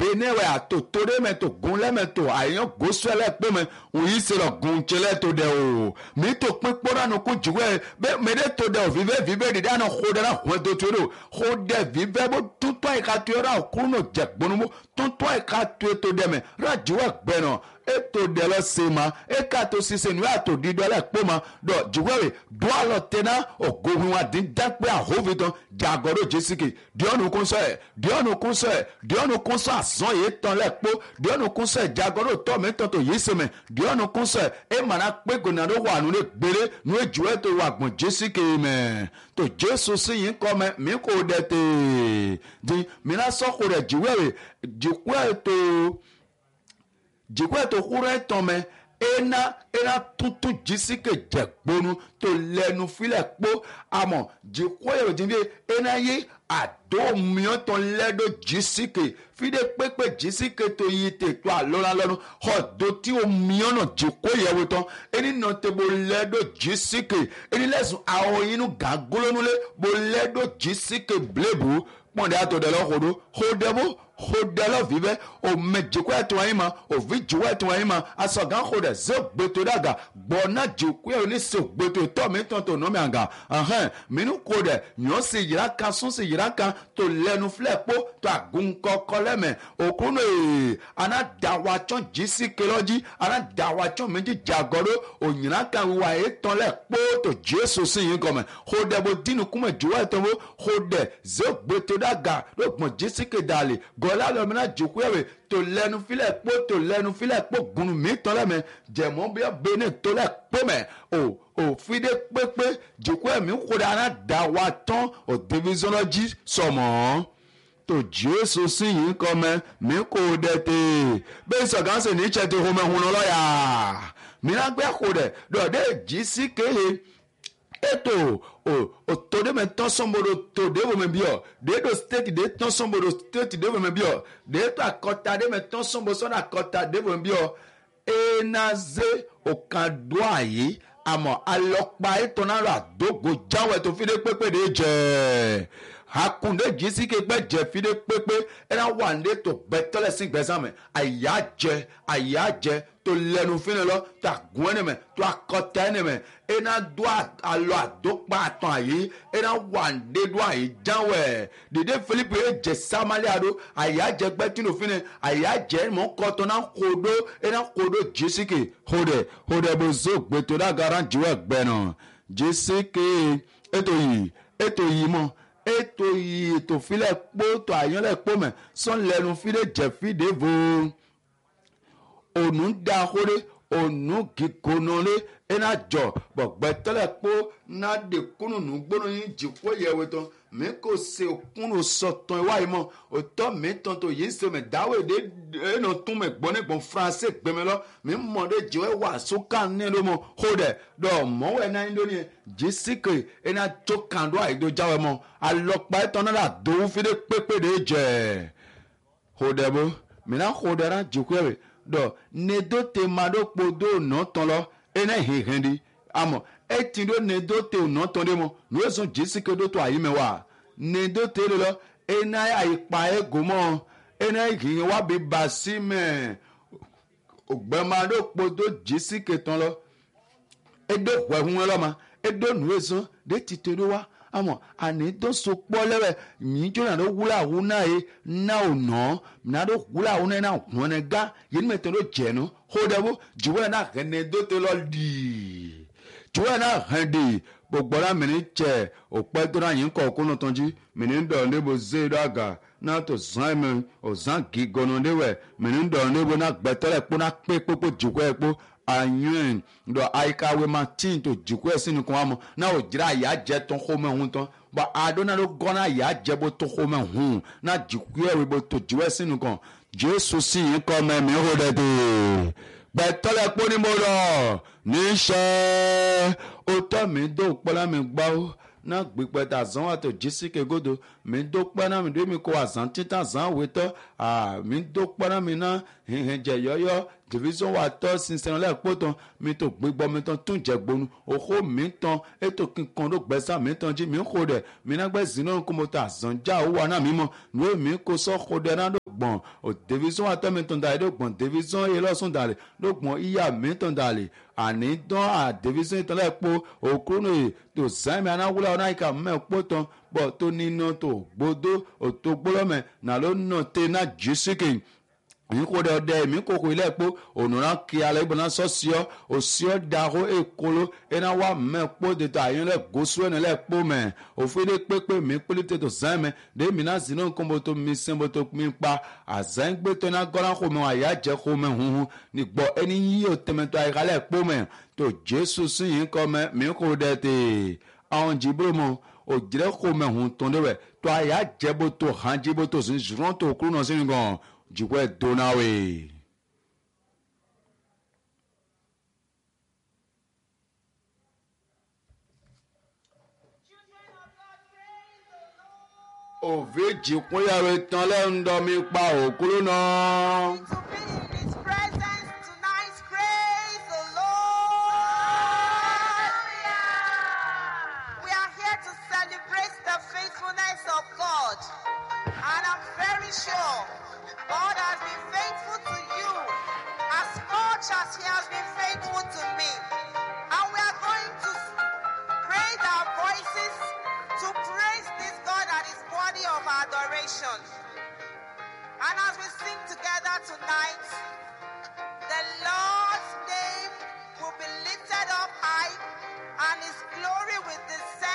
enewe ato tore me to gunle me to ayan goswele pe me uyi se lo gunchele to de o mi to pin pora no ku juwe be me de to de o vive de na khode na hodo to do khode vive bo tuto e ka to ra ku no je gbonu mo tuto e ka to de me ra juwe gbe no eto de lo sema e ka to sise nu ato di do le po ma do juwe do alo tena ogogun wa din da pe ahoviton jagoro jesike di onu kun so azon ye ton le po di onu kun so jagoro to me ton to yiseme di onu kun so e mana pe gonado wa nu le gbere nu ejuwe to wa gbon jesike me to jesu si yin ko me mi ko de te di mi na so ko re juwe jikwe to kure tome ena tutu jisike jegbonu to lenu file po amo jikwe yo jinbi ena ye ado mion to ledo jisike fide pepe jisike to yite to alora lonu hodo ti o mion no jikwe yewo ton eni no te bo ledo jisike eni lesu awoyinu gagolonu le bo ledo jisike blebu ponde ato de lo hodo hodebo hodelo vive o mejikwe to ayima o vijuwe to ayima asogan hode zo gbeto daga gbona jikwe oni so gbeto to mi ton to no mi anga minu kode nyo se yiraka sun se yiraka to lenu flepo to agun kokole me okuno ana dawachon jisikeloji ana dawachon meji jagoro onyiraka wa eton le po to jesu sin yin come hode bo dinu kuma juwe to bo hode zo gbeto daga lo gbon jisike dale gola lo mina jukwewe to lenu file po gunu mi ton le me jemo bi bene to le po me o fide pepe jukwe mi ko da na dawaton o divisionology somo to jesu sin yin come mi ko de te be so gan se ni che te ho me hun lo ya mi na gbe ko de do de jisike eto o to de me ton sombodo to de wo me bio de do state de ton sombodo state de wo me bio de to akota de me ton sombo so na akota de wo me bio enaze o kan do aye amo alopa eto na ra dogo jawe to fi de pepe de je hakunde jisike pe je fi de pepe era wande to betole sin gbesame ayaje to lenu fini lo ta gwene me to akota ne me ena do alo adopa atan ayi ena wande do ayi janwe dede Philip je samale ado ayaje gbetino fini ayaje mo koto na kodo ena kodo jisike hode bozo gbeto da garan jiwe gbeno jisike eto yi mo eto file po to ayan le po me son lenu fide je fide vo onu da hore onu gikonole ena jo bogbetele po na de kunu nu gbonu yin jikwo yewe ton me ko se okunu soton wa imo o to me ton to yin se me dawe de eno tun me gbon gbon français gbe me lo me mo de jiwe wa so kan ni lo mo hode do mo we na indoni jisike ena to kan do aido jawe mo alopa ton na do fi de pepe de je hode bo me na hode ran jikwe do nedo te mado podo no ton lo ena hehendi amo etindo nedo te no ton de mo no so jisike do to ayi me wa nedo te lo ena ayi pa egomo ena igi wa bi basime ogbemado podo jisike ton lo edo wehun lo ma edo nu so de titero wa amo ani do so polewe mi jona do wula wuna e na ono na do wula wuna na wona ga yin me to do jeno hodebo juwe na gene do te lo di juwe na handi gbogbora mi ni che ope to na yin ko kunu tonji mi ni do nebo zedo aga na to zan o zan gigono dewe mi ni do nebo na gbetele po na pe popo juwe epo ayun do aikawe martin to jikwe sinu kon amo na o jira ya je ton ho me hun ton ba adona lo gona ya je bo to ho me hun na jikwe we bo to jiwe sinu kon jesu si ko me me ho de de betole po ni mo lo ni se o to mi do pola mi gba o na gbigbe ta zan wa to jisike godo mi do pe na mi do mi ko azan titan zan we to mi do pe na mi na je yoyo division wa to sinsin le poton mi to gbigbo mi ton tun je gbonu oho mi ton eto kin kan do gbesa mi ton ji mi ko de mi na gbe zinu ko mo ta zan ja o wa na mi mo no mi ko so ko de na do gbọ̀n ò division atọ́mi tó ń dalẹ̀ ló gbọ̀n division elọ́sùn dalẹ̀ ló gbọ̀n ìyá mi tó ń dalẹ̀ àní dán à division ìtọ́lẹ̀ po òkúrò tó sẹ́mi anáwúlẹ̀ ọ̀nà ìka mẹ́pọ̀ tán bọ̀ tó níná tó gbódó òtó gbólọ́mẹ̀ nà ló nà tẹ́ náà jí síkì mi ko de ọdẹ mi koko ilé epo ònùrán kí alẹ́ ìbọn náà sọ́síọ́ òsíọ́ dàrú èkóló ẹ̀ná wà mẹ́pọ̀ tètè àyàn lẹ̀ gòsù ẹ̀nà lẹ̀ pọ̀ mẹ́ òfin dé pépé mi pélé tètè sẹ́mẹ́ dé mi náà sínú nǹkan bótó mi sẹ́n bótó mi pa àzẹ́ń gbé tó iná gọ́lá kó mẹ́ àyà jẹ́ kó mẹ́ hunhun nígbọ́ ẹni yí ò tẹ̀mẹ́tọ́ àyíká lẹ̀ pọ̀ mẹ́ tó jésù sí yìí kọ́ mẹ́ mi kò dẹ̀ tè àwọn jìbìrì mọ́ òjìrẹ́ kó mẹ́ hun tó ń dé wẹ̀ tó àyà jẹ́ bótó hàn jí bótó sí jùlọ tó kúrò náà sí nìkan jikwe donawe. Òve jikwe yàrá tán lẹ́nu dọ́mi pa òkúrò náà. Sure, God has been faithful to you as much as He has been faithful to me. And we are going to raise our voices to praise this God that is worthy of adoration. And as we sing together tonight, the Lord's name will be lifted up high and His glory will descend